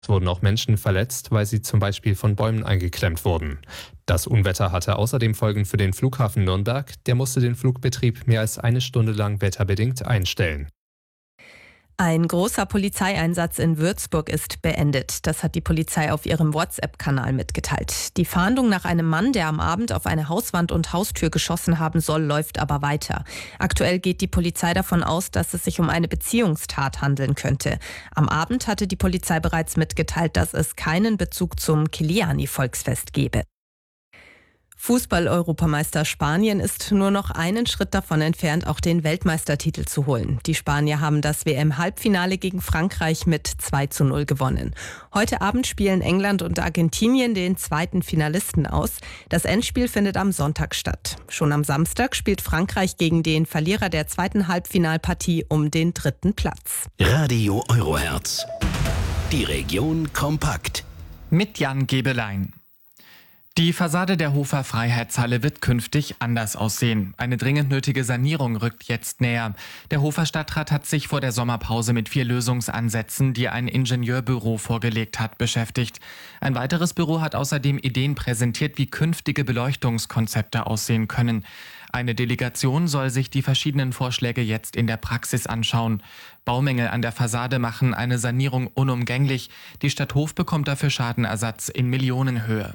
Es wurden auch Menschen verletzt, weil sie zum Beispiel von Bäumen eingeklemmt wurden. Das Unwetter hatte außerdem Folgen für den Flughafen Nürnberg. Der musste den Flugbetrieb mehr als eine Stunde lang wetterbedingt einstellen. Ein großer Polizeieinsatz in Würzburg ist beendet. Das hat die Polizei auf ihrem WhatsApp-Kanal mitgeteilt. Die Fahndung nach einem Mann, der am Abend auf eine Hauswand und Haustür geschossen haben soll, läuft aber weiter. Aktuell geht die Polizei davon aus, dass es sich um eine Beziehungstat handeln könnte. Am Abend hatte die Polizei bereits mitgeteilt, dass es keinen Bezug zum Kiliani-Volksfest gebe. Fußball-Europameister Spanien ist nur noch einen Schritt davon entfernt, auch den Weltmeistertitel zu holen. Die Spanier haben das WM-Halbfinale gegen Frankreich mit 2:0 gewonnen. Heute Abend spielen England und Argentinien den zweiten Finalisten aus. Das Endspiel findet am Sonntag statt. Schon am Samstag spielt Frankreich gegen den Verlierer der zweiten Halbfinalpartie um den 3. Platz. Radio Eurohertz. Die Region kompakt. Mit Jan Gebelein. Die Fassade der Hofer Freiheitshalle wird künftig anders aussehen. Eine dringend nötige Sanierung rückt jetzt näher. Der Hofer Stadtrat hat sich vor der Sommerpause mit 4 Lösungsansätzen, die ein Ingenieurbüro vorgelegt hat, beschäftigt. Ein weiteres Büro hat außerdem Ideen präsentiert, wie künftige Beleuchtungskonzepte aussehen können. Eine Delegation soll sich die verschiedenen Vorschläge jetzt in der Praxis anschauen. Baumängel an der Fassade machen eine Sanierung unumgänglich. Die Stadt Hof bekommt dafür Schadenersatz in Millionenhöhe.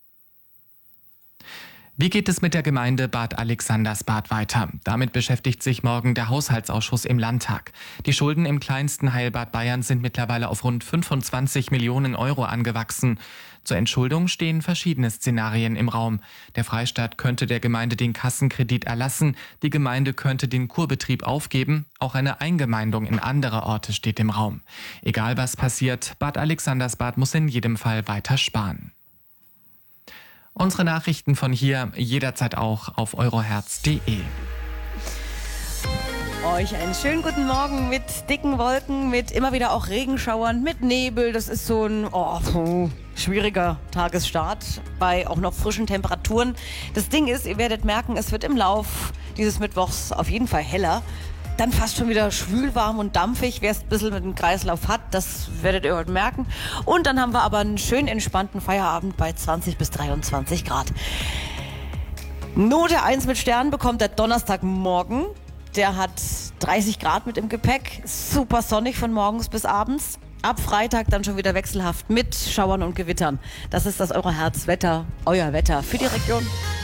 Wie geht es mit der Gemeinde Bad Alexandersbad weiter? Damit beschäftigt sich morgen der Haushaltsausschuss im Landtag. Die Schulden im kleinsten Heilbad Bayerns sind mittlerweile auf rund 25 Millionen Euro angewachsen. Zur Entschuldung stehen verschiedene Szenarien im Raum. Der Freistaat könnte der Gemeinde den Kassenkredit erlassen, die Gemeinde könnte den Kurbetrieb aufgeben, auch eine Eingemeindung in andere Orte steht im Raum. Egal was passiert, Bad Alexandersbad muss in jedem Fall weiter sparen. Unsere Nachrichten von hier jederzeit auch auf eurohertz.de. Euch einen schönen guten Morgen mit dicken Wolken, mit immer wieder auch Regenschauern, mit Nebel. Das ist so ein schwieriger Tagesstart bei auch noch frischen Temperaturen. Das Ding ist, ihr werdet merken, es wird im Lauf dieses Mittwochs auf jeden Fall heller. Dann fast schon wieder schwül, warm und dampfig. Wer es ein bisschen mit dem Kreislauf hat, das werdet ihr heute merken. Und dann haben wir aber einen schön entspannten Feierabend bei 20 bis 23 Grad. Note 1 mit Sternen bekommt der Donnerstagmorgen. Der hat 30 Grad mit im Gepäck. Super sonnig von morgens bis abends. Ab Freitag dann schon wieder wechselhaft mit Schauern und Gewittern. Das ist das Eurohertz-Wetter, euer Wetter für die Region.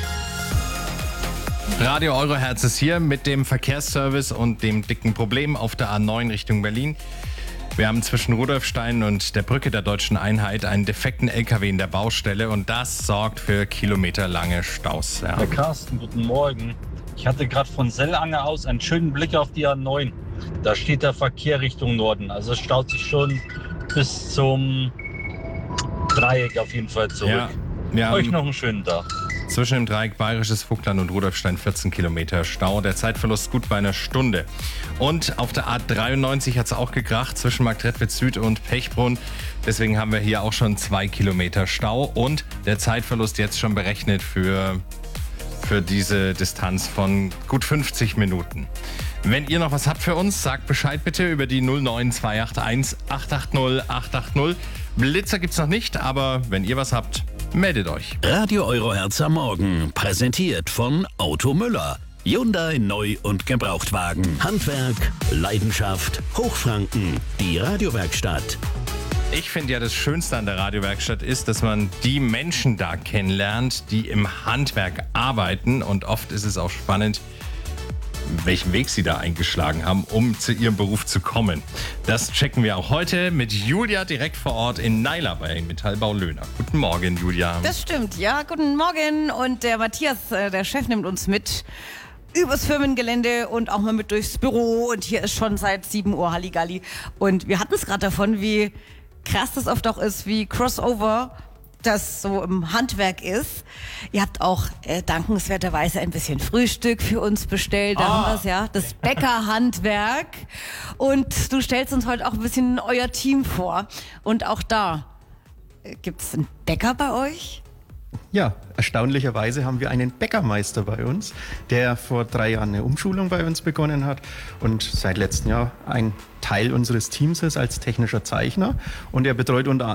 Radio Eurohertz ist hier mit dem Verkehrsservice und dem dicken Problem auf der A9 Richtung Berlin. Wir haben zwischen Rudolfstein und der Brücke der Deutschen Einheit einen defekten LKW in der Baustelle und das sorgt für kilometerlange Staus. Ja. Herr Carsten, guten Morgen. Ich hatte gerade von Sellanger aus einen schönen Blick auf die A9. Da steht der Verkehr Richtung Norden. Also es staut sich schon bis zum Dreieck auf jeden Fall zurück. Ja, euch noch einen schönen Tag. Zwischen dem Dreieck Bayerisches Vogtland und Rudolfstein 14 Kilometer Stau. Der Zeitverlust gut bei einer Stunde. Und auf der A93 hat es auch gekracht zwischen Marktredwitz Süd und Pechbrunn. Deswegen haben wir hier auch schon 2 Kilometer Stau. Und der Zeitverlust jetzt schon berechnet für diese Distanz von gut 50 Minuten. Wenn ihr noch was habt für uns, sagt Bescheid bitte über die 09281 880 880. Blitzer gibt's noch nicht, aber wenn ihr was habt, meldet euch. Radio Eurohertz am Morgen, präsentiert von Auto Müller. Hyundai Neu- und Gebrauchtwagen. Handwerk, Leidenschaft, Hochfranken. Die Radiowerkstatt. Ich finde ja, das Schönste an der Radiowerkstatt ist, dass man die Menschen da kennenlernt, die im Handwerk arbeiten. Und oft ist es auch spannend, welchen Weg sie da eingeschlagen haben, um zu ihrem Beruf zu kommen. Das checken wir auch heute mit Julia direkt vor Ort in Naila bei Metallbau Löhner. Guten Morgen, Julia. Das stimmt, ja, guten Morgen. Und der Matthias, der Chef, nimmt uns mit übers Firmengelände und auch mal mit durchs Büro. Und hier ist schon seit 7 Uhr Halligalli. Und wir hatten es gerade davon, wie krass das oft auch ist, wie Crossover das so im Handwerk ist. Ihr habt auch dankenswerterweise ein bisschen Frühstück für uns bestellt. Da haben wir es, ja, das Bäckerhandwerk. Und du stellst uns heute auch ein bisschen euer Team vor. Und auch da, gibt es einen Bäcker bei euch? Ja, erstaunlicherweise haben wir einen Bäckermeister bei uns, der vor 3 Jahren eine Umschulung bei uns begonnen hat und seit letztem Jahr ein Teil unseres Teams ist als technischer Zeichner. Und er betreut unter